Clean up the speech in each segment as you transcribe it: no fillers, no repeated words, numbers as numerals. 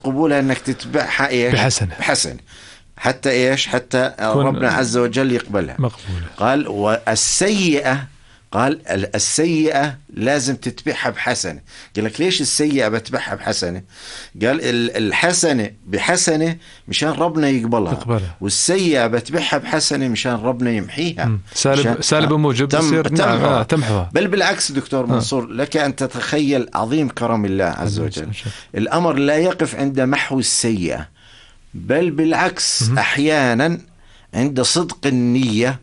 قبولها أنك تتبعها إيش؟ بحسنة حتى إيش؟ حتى ربنا عز وجل يقبلها مقبولة. قال والسيئة، قال السيئة لازم تتبعها بحسنة. قال لك ليش السيئة بتبعها بحسنة؟ قال الحسنة بحسنة مشان ربنا يقبلها، والسيئة بتبعها بحسنة مشان ربنا يمحيها. سالب وموجب تصير تمحوها. بل بالعكس دكتور منصور، لك أن تتخيل عظيم كرم الله عز وجل. الأمر لا يقف عند محو السيئة، بل بالعكس أحيانا عند صدق النية،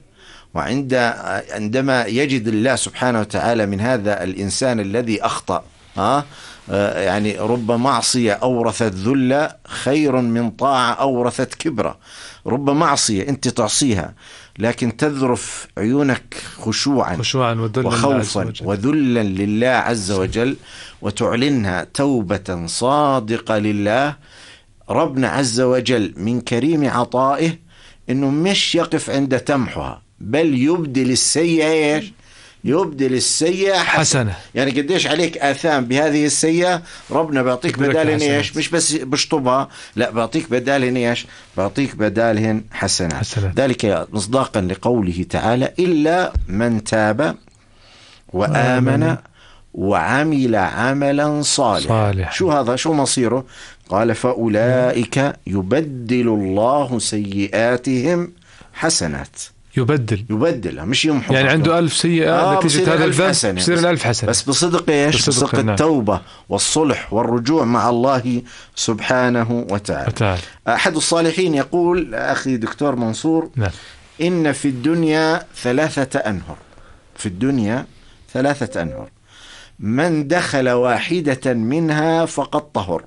عندما يجد الله سبحانه وتعالى من هذا الإنسان الذي أخطأ يعني رب معصية أورثت ذلة خير من طاعة أورثت كبرة. رب معصية أنت تعصيها لكن تذرف عيونك خشوعا وخوفا وذلا لله عز وجل، وتعلنها توبة صادقة لله. ربنا عز وجل من كريم عطائه إنه مش يقف عند تمحها، بل يبدل السيئة يبدل السيئة حسنة. يعني قديش عليك آثام بهذه السيئة، ربنا بيعطيك بدالهن إيش؟ مش بس بشطبها، لا بيعطيك بدالهن إيش؟ بيعطيك بدالهن حسنة. ذلك مصداقا لقوله تعالى إلا من تاب وآمن وعمل عملا صالحا. شو هذا؟ شو مصيره؟ قال فأولئك يبدل الله سيئاتهم حسنات. يبدل مش يمحو. يعني عنده 1000 سيئة نتيجة هذا الذنب بصير 1000 حسنة، بس بصدق إيش؟ بصدق التوبة والصلح والرجوع مع الله سبحانه وتعالى. أحد الصالحين يقول أخي دكتور منصور إن في الدنيا 3 أنهر، في الدنيا 3 أنهر، من دخل واحدة منها فقد طهر.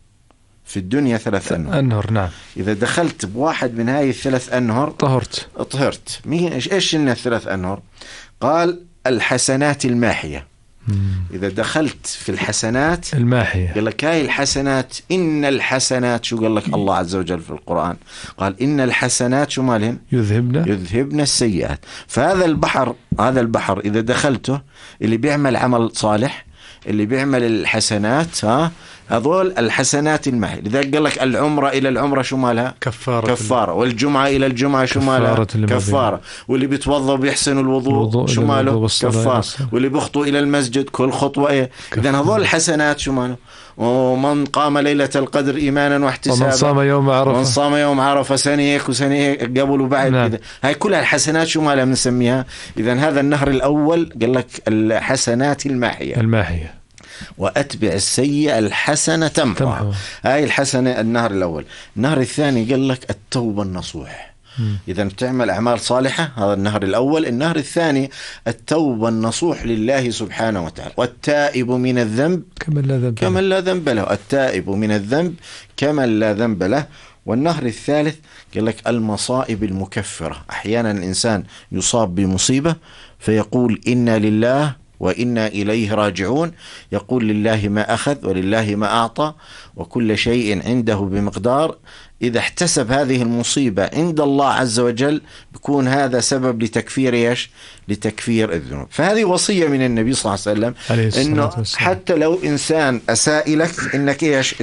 في الدنيا 3 أنهر. نعم. إذا دخلت بواحد من هاي ال3 أنهر طهرت. إيش إن 3 أنهر؟ قال الحسنات الماحية. إذا دخلت في الحسنات الماحية، قال لك هاي الحسنات، إن الحسنات، شو قال لك الله عز وجل في القرآن؟ قال إن الحسنات شو مالهن؟ يذهبن السيئات. فهذا البحر، هذا البحر إذا دخلته، اللي بيعمل عمل صالح، اللي بيعمل الحسنات، هذول الحسنات الماحية. لذلك قال لك العمرة إلى العمرة شو مالها؟ كفارة. والجمعة إلى الجمعة شو مالها؟ كفارة. واللي بيتوضأ بيحسن الوضوء شو ماله؟ كفارة. واللي بيخطو إلى المسجد كل خطوة إيه؟ إذن هذول الحسنات شو ماله؟ ومن قام ليلة القدر إيمانا واحتسابا، ومن صام يوم عرفة سنة هيك وسنة هيك قبل وبعد كذا. هاي كلها الحسنات شو مالها بنسميها؟ إذن هذا النهر الأول قال لك الحسنات الماحية. وأتبع السيئة الحسنة تمحوها. هاي الحسنة النهر الأول. النهر الثاني قال لك التوبة النصوح. إذا بتعمل أعمال صالحة، هذا النهر الأول. النهر الثاني التوبة النصوح لله سبحانه وتعالى. والتائب من الذنب كمن لا ذنب له. التائب من الذنب كمن لا ذنب له. والنهر الثالث قال لك المصائب المكفرة. أحيانا الإنسان يصاب بمصيبة فيقول إنا لله وإنا إليه راجعون. يقول لله ما أخذ ولله ما أعطى وكل شيء عنده بمقدار. إذا احتسب هذه المصيبة عند الله عز وجل بيكون هذا سبب لتكفير إيش؟ لتكفير الذنوب. فهذه وصية من النبي صلى الله عليه وسلم، إنه حتى لو إنسان أساء لك إنك إيش؟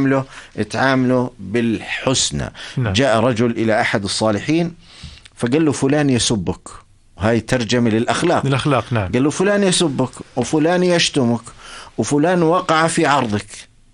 اتعامله بالحسنى. جاء رجل إلى أحد الصالحين فقال له فلان يسبك. هاي ترجمة للأخلاق. نعم. قال له فلان يسبك وفلان يشتمك وفلان وقع في عرضك.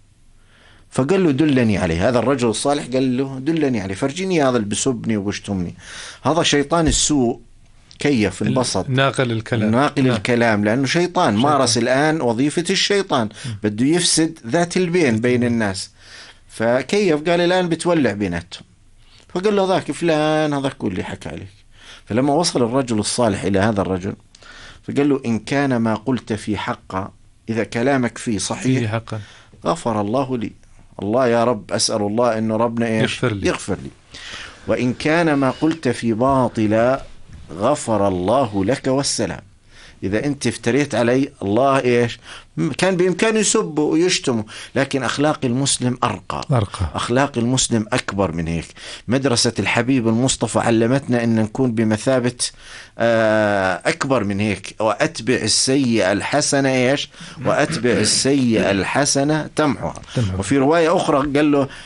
فقال له دلني عليه. هذا الرجل الصالح قال له دلني عليه، فرجيني هذا اللي بسبني وبشتمني. هذا شيطان السوء كيف البسط، ناقل الكلام، لأنه شيطان مارس الآن وظيفة الشيطان، بده يفسد ذات البين بين الناس. فكيف؟ قال الآن بتولع بيناتهم. فقال له ذاك فلان هذا كل اللي حكى عليك. فلما وصل الرجل الصالح إلى هذا الرجل فقال له إن كان ما قلت في حق، إذا كلامك فيه صحيح غفر الله لي. الله يا رب أسأل الله إنه ربنا إيش؟ يغفر لي. وإن كان ما قلت في باطل غفر الله لك والسلام. إذا أنت افتريت علي الله إيش كان بإمكانه يسبه ويشتمه، لكن أخلاق المسلم أرقى. أخلاق المسلم أكبر من هيك. مدرسة الحبيب المصطفى علمتنا أن نكون بمثابة أكبر من هيك. وأتبع السيئة الحسنة إيش؟ وأتبع السيئة الحسنة تمحها. وفي رواية أخرى قال له